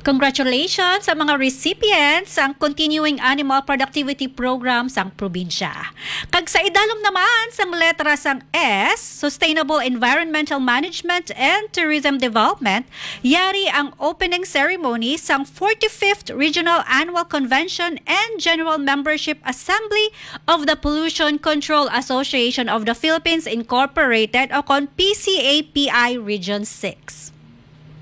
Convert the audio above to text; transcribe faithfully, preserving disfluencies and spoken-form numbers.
Congratulations sa mga recipients sang Continuing Animal Productivity Program sang probinsya. Kag sa idalom naman sang letra sang S, Sustainable Environmental Management and Tourism Development, yari ang opening ceremony sang forty-fifth Regional Annual Convention and General Membership Assembly of the Pollution Control Association of the Philippines Incorporated o kon P C A P I Region six.